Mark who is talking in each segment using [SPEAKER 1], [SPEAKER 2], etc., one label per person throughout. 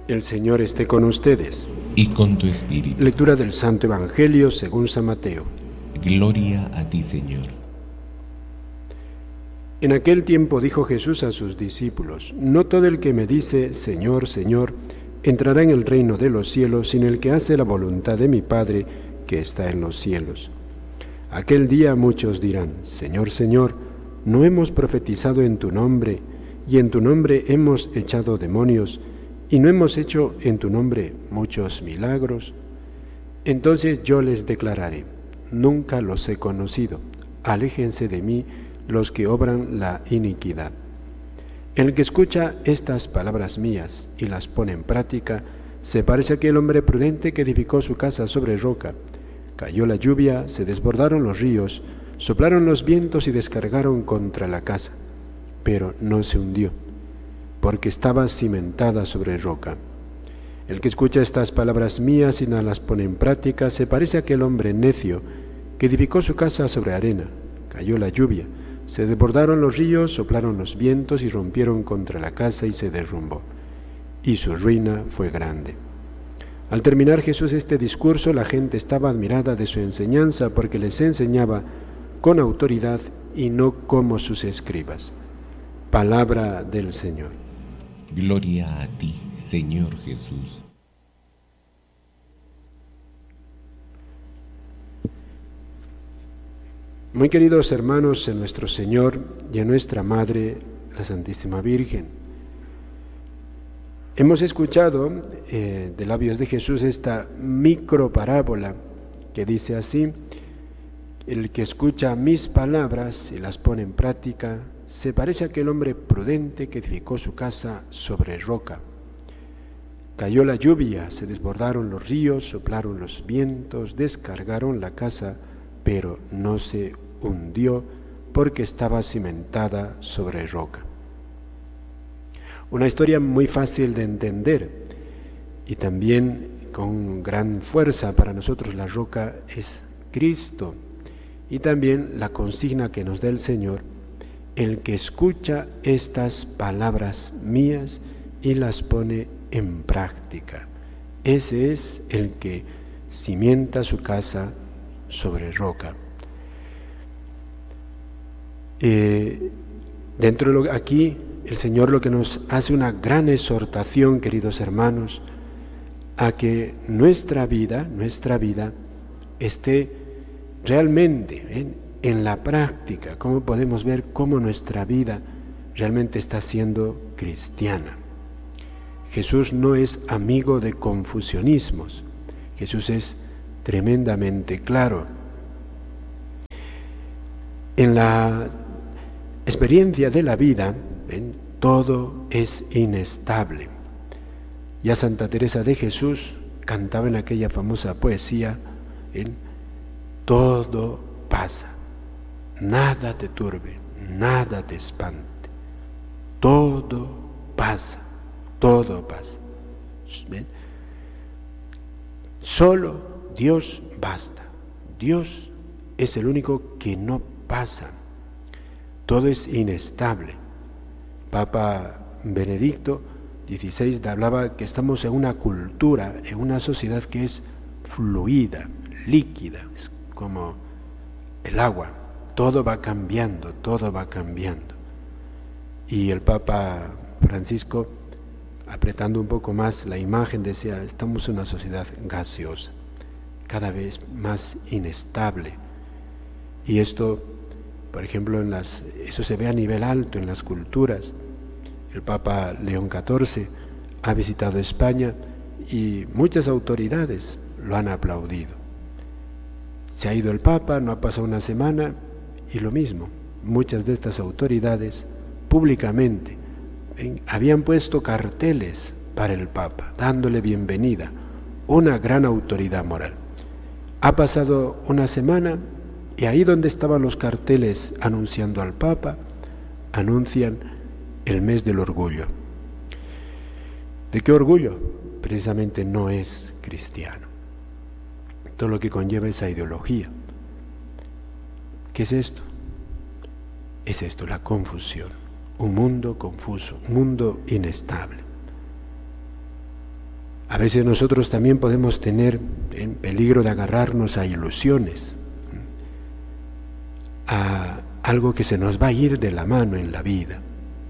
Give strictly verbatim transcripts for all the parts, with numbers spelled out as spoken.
[SPEAKER 1] El Señor esté con ustedes.
[SPEAKER 2] Y con tu espíritu.
[SPEAKER 1] Lectura del Santo Evangelio según San Mateo.
[SPEAKER 2] Gloria a ti, Señor.
[SPEAKER 1] En aquel tiempo dijo Jesús a sus discípulos: No todo el que me dice Señor, Señor, entrará en el reino de los cielos, sino el que hace la voluntad de mi Padre que está en los cielos. Aquel día muchos dirán: Señor, Señor, ¿no hemos profetizado en tu nombre, y en tu nombre hemos echado demonios, y no hemos hecho en tu nombre muchos milagros? Entonces yo les declararé: nunca los he conocido, aléjense de mí los que obran la iniquidad. El que escucha estas palabras mías y las pone en práctica, se parece a aquel hombre prudente que edificó su casa sobre roca. Cayó la lluvia, se desbordaron los ríos, soplaron los vientos y descargaron contra la casa, pero no se hundió, porque estaba cimentada sobre roca. El que escucha estas palabras mías y no las pone en práctica, se parece a aquel hombre necio que edificó su casa sobre arena. Cayó la lluvia, se desbordaron los ríos, soplaron los vientos y rompieron contra la casa y se derrumbó, y su ruina fue grande. Al terminar Jesús este discurso, la gente estaba admirada de su enseñanza, porque les enseñaba con autoridad y no como sus escribas. Palabra del Señor.
[SPEAKER 2] Gloria a ti, Señor Jesús.
[SPEAKER 1] Muy queridos hermanos en nuestro Señor y en nuestra Madre, la Santísima Virgen, hemos escuchado eh, de labios de Jesús esta micro parábola que dice así: el que escucha mis palabras y las pone en práctica, se parece a aquel hombre prudente que edificó su casa sobre roca. Cayó la lluvia, se desbordaron los ríos, soplaron los vientos, descargaron la casa, pero no se hundió porque estaba cimentada sobre roca. Una historia muy fácil de entender y también con gran fuerza para nosotros. La roca es Cristo, y también la consigna que nos da el Señor: el que escucha estas palabras mías y las pone en práctica, ese es el que cimienta su casa sobre roca. Eh, dentro de lo, aquí el Señor lo que nos hace una gran exhortación, queridos hermanos, a que nuestra vida, nuestra vida esté realmente en, en la práctica. Cómo podemos ver cómo nuestra vida realmente está siendo cristiana. Jesús no es amigo de confusionismos. Jesús es tremendamente claro. En la experiencia de la vida, ¿ven?, todo es inestable. Ya Santa Teresa de Jesús cantaba en aquella famosa poesía: ¿ven?, todo pasa, nada te turbe, nada te espante, todo pasa, todo pasa. ¿Ven? Solo Dios basta. Dios es el único que no pasa. Todo es inestable. Papa Benedicto dieciséis hablaba que estamos en una cultura, en una sociedad que es fluida, líquida, es como el agua. Todo va cambiando, todo va cambiando. Y el Papa Francisco, apretando un poco más la imagen, decía: estamos en una sociedad gaseosa, cada vez más inestable. Y esto, por ejemplo, en las, eso se ve a nivel alto en las culturas. El Papa León catorce ha visitado España y muchas autoridades lo han aplaudido. Se ha ido el Papa, no ha pasado una semana y lo mismo. Muchas de estas autoridades públicamente ¿ven?, habían puesto carteles para el Papa, dándole bienvenida, una gran autoridad moral. Ha pasado una semana y ahí donde estaban los carteles anunciando al Papa, anuncian el mes del orgullo. ¿De qué orgullo? Precisamente no es cristiano. Todo lo que conlleva esa ideología. ¿Qué es esto? Es esto, la confusión. Un mundo confuso, un mundo inestable. A veces nosotros también podemos tener en peligro de agarrarnos a ilusiones, a algo que se nos va a ir de la mano en la vida.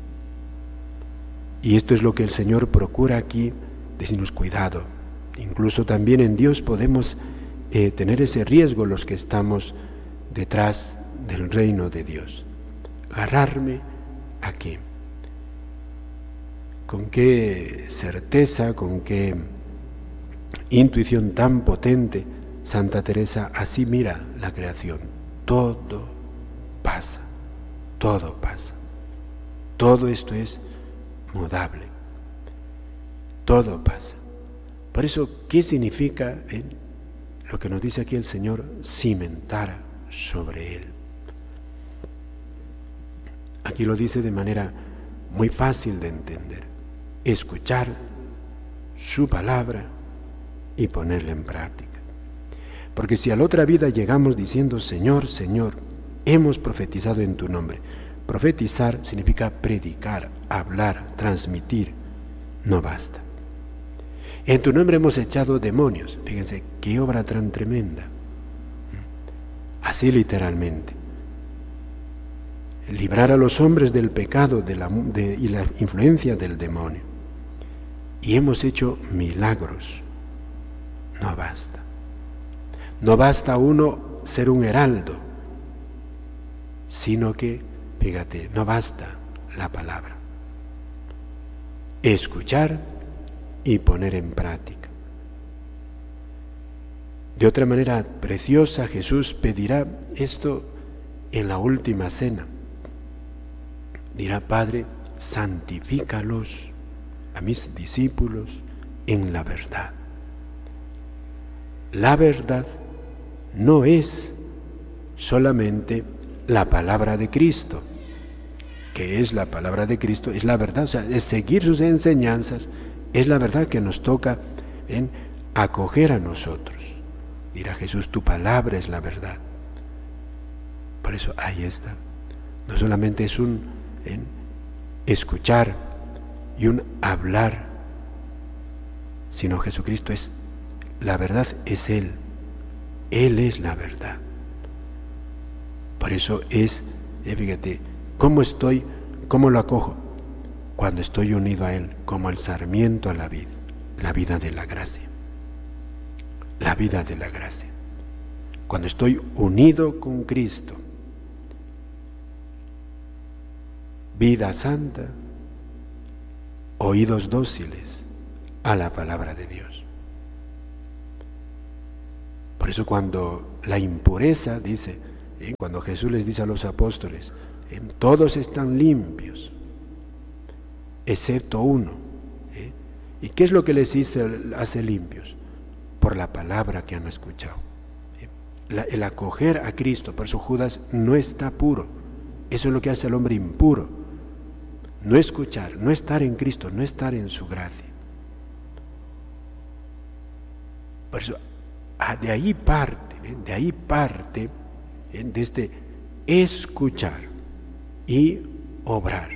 [SPEAKER 1] Y esto es lo que el Señor procura aquí, decirnos cuidado. Incluso también en Dios podemos eh, tener ese riesgo los que estamos detrás del reino de Dios. ¿Agarrarme a qué? ¿Con qué certeza, con qué intuición tan potente Santa Teresa así mira la creación? Todo pasa, todo pasa. Todo esto es mudable. Todo pasa. Por eso, ¿qué significa eh, lo que nos dice aquí el Señor? Cimentar sobre Él. Aquí lo dice de manera muy fácil de entender. Escuchar su palabra y ponerla en práctica. Porque si a la otra vida llegamos diciendo, Señor, Señor, hemos profetizado en tu nombre. Profetizar significa predicar, hablar, transmitir. No basta. En tu nombre hemos echado demonios. Fíjense, qué obra tan tremenda. Así literalmente. Librar a los hombres del pecado de la, de, y la influencia del demonio. Y hemos hecho milagros. No basta. No basta uno ser un heraldo, sino que, fíjate, no basta la palabra. Escuchar y poner en práctica. De otra manera preciosa, Jesús pedirá esto en la última cena. Dirá, Padre, santifícalos a mis discípulos en la verdad. La verdad no es solamente la palabra de Cristo, que es la palabra de Cristo, es la verdad, o sea, es seguir sus enseñanzas, es la verdad que nos toca en acoger a nosotros. Dirá Jesús, tu palabra es la verdad. Por eso ahí está. No solamente es un en escuchar y un hablar, sino Jesucristo es la verdad, es Él. Él es la verdad. Por eso es, eh, fíjate, ¿cómo estoy? ¿Cómo lo acojo? Cuando estoy unido a Él, como el sarmiento a la vid, la vida de la gracia. La vida de la gracia. Cuando estoy unido con Cristo, vida santa, oídos dóciles a la palabra de Dios. Por eso cuando la impureza, dice, ¿eh? cuando Jesús les dice a los apóstoles, ¿eh? todos están limpios, excepto uno. ¿eh? ¿Y qué es lo que les hice, hace limpios? Por la palabra que han escuchado. ¿eh? La, el acoger a Cristo, por eso Judas no está puro. Eso es lo que hace al hombre impuro. No escuchar, no estar en Cristo, no estar en su gracia. Por eso, de ahí parte, ¿eh? de ahí parte, ¿eh? de este escuchar y obrar.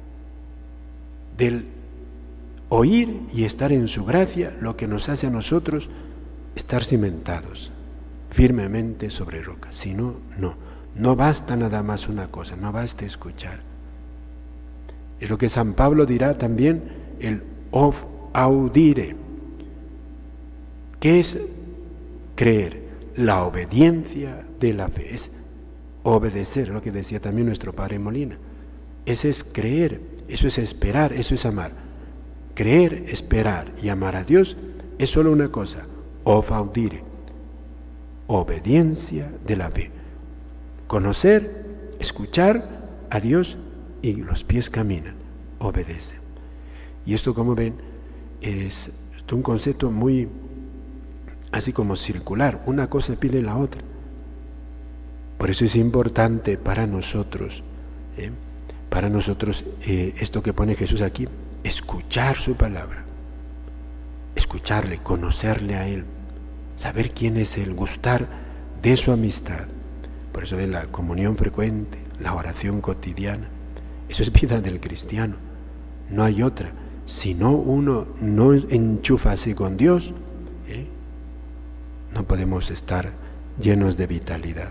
[SPEAKER 1] Del oír y estar en su gracia, lo que nos hace a nosotros estar cimentados firmemente sobre roca. Si no, no. No basta nada más una cosa, no basta escuchar. Es lo que San Pablo dirá también, el of audire. ¿Qué es creer? La obediencia de la fe. Es obedecer, lo que decía también nuestro Padre Molina. Ese es creer, eso es esperar, eso es amar. Creer, esperar y amar a Dios es solo una cosa, of audire. Obediencia de la fe. Conocer, escuchar a Dios y los pies caminan, obedecen. Y esto, como ven, es, es un concepto muy así como circular, una cosa pide la otra. Por eso es importante para nosotros, ¿eh? para nosotros eh, esto que pone Jesús aquí, escuchar su palabra, escucharle, conocerle a Él, saber quién es Él, gustar de su amistad. Por eso ven la comunión frecuente, la oración cotidiana. Eso es vida del cristiano, no hay otra. Si no, uno no enchufa así con Dios, ¿eh? no podemos estar llenos de vitalidad.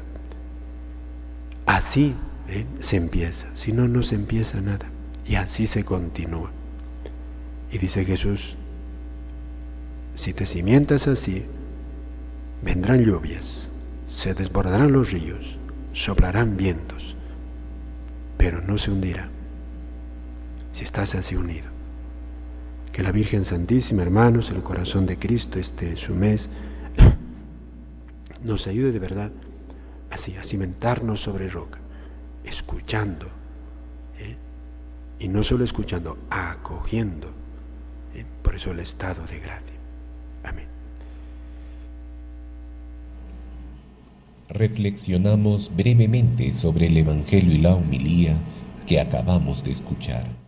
[SPEAKER 1] Así ¿eh? se empieza, si no, no se empieza nada. Y así se continúa. Y dice Jesús, si te cimientas así, vendrán lluvias, se desbordarán los ríos, soplarán vientos, pero no se hundirá si estás así unido. Que la Virgen Santísima, hermanos, el corazón de Cristo, este su mes, nos ayude de verdad así a cimentarnos sobre roca, escuchando, ¿eh? y no solo escuchando, acogiendo, ¿eh? por eso el estado de gracia. Amén.
[SPEAKER 2] Reflexionamos brevemente sobre el Evangelio y la homilía que acabamos de escuchar.